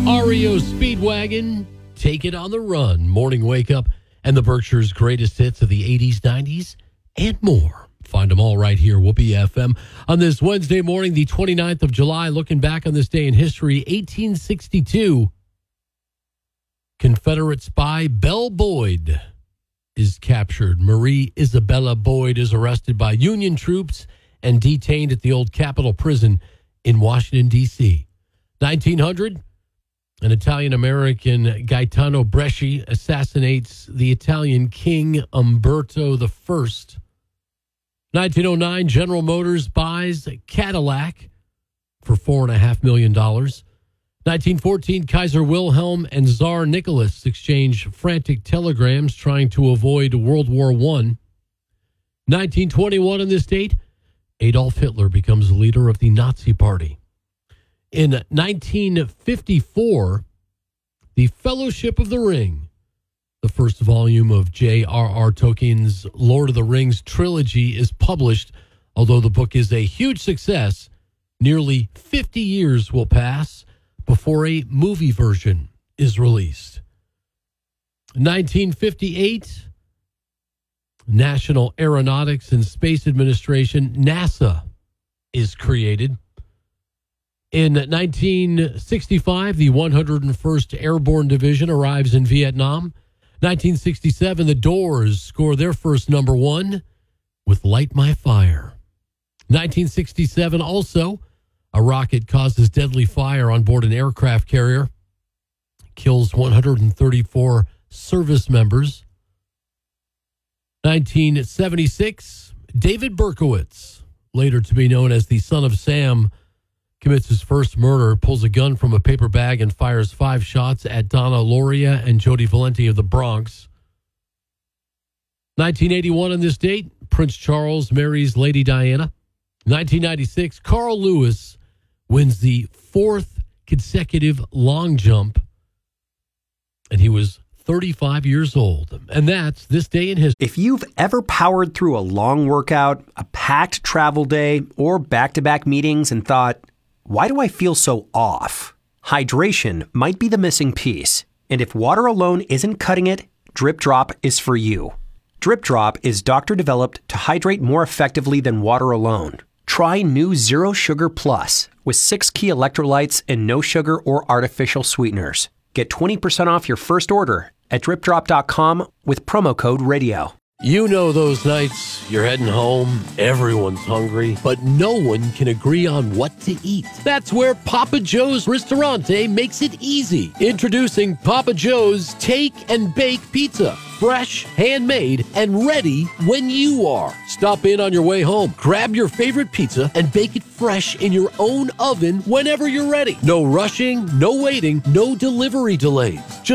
REO Speedwagon, take it on the run. Morning wake up and the Berkshire's greatest hits of the 80s, 90s, and more. Find them all right here, Whoopee FM. On this Wednesday morning, the 29th of July, looking back on this day in history, 1862, Confederate spy Belle Boyd is captured. Marie Isabella Boyd is arrested by Union troops and detained at the old Capitol Prison in Washington, D.C. 1900, an Italian-American Gaetano Bresci assassinates the Italian King Umberto I. 1909, General Motors buys Cadillac for $4.5 million. 1914, Kaiser Wilhelm and Tsar Nicholas exchange frantic telegrams trying to avoid World War I. 1921, on this date, Adolf Hitler becomes leader of the Nazi Party. In 1954, The Fellowship of the Ring, the first volume of J.R.R. Tolkien's Lord of the Rings trilogy, is published. Although the book is a huge success, nearly 50 years will pass before a movie version is released. 1958, National Aeronautics and Space Administration, NASA, is created. In 1965, the 101st Airborne Division arrives in Vietnam. 1967, the Doors score their first number one with Light My Fire. 1967, also, a rocket causes deadly fire on board an aircraft carrier, kills 134 service members. 1976, David Berkowitz, later to be known as the Son of Sam, commits his first murder, pulls a gun from a paper bag and fires 5 shots at Donna Lauria and Jody Valenti of the Bronx. 1981, on this date, Prince Charles marries Lady Diana. 1996, Carl Lewis wins the 4th consecutive long jump, and he was 35 years old. And that's this day in history. If you've ever powered through a long workout, a packed travel day, or back-to-back meetings and thought, why do I feel so off? Hydration might be the missing piece. And if water alone isn't cutting it, Drip Drop is for you. Drip Drop is doctor-developed to hydrate more effectively than water alone. Try new Zero Sugar Plus with 6 key electrolytes and no sugar or artificial sweeteners. Get 20% off your first order at dripdrop.com with promo code RADIO. You know those nights you're heading home, everyone's hungry, but no one can agree on what to eat. That's where Papa Joe's Ristorante makes it easy. Introducing Papa Joe's Take and Bake Pizza. Fresh, handmade, and ready when you are. Stop in on your way home, grab your favorite pizza, and bake it fresh in your own oven whenever you're ready. No rushing, no waiting, no delivery delays. Just